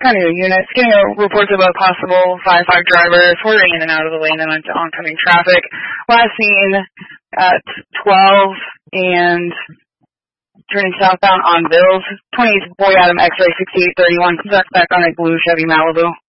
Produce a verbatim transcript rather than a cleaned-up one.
kind of units, getting reports about possible five five drivers swerving in and out of the lane and onto oncoming traffic. Last seen at twelve and turning southbound on Bills. twenty-eight Boy Adam X-ray sixty-eight thirty-one. Comes back on a blue Chevy Malibu.